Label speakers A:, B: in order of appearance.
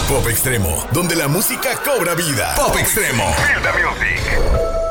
A: Pop Extremo, donde la música cobra vida. Pop Extremo. Feel the music.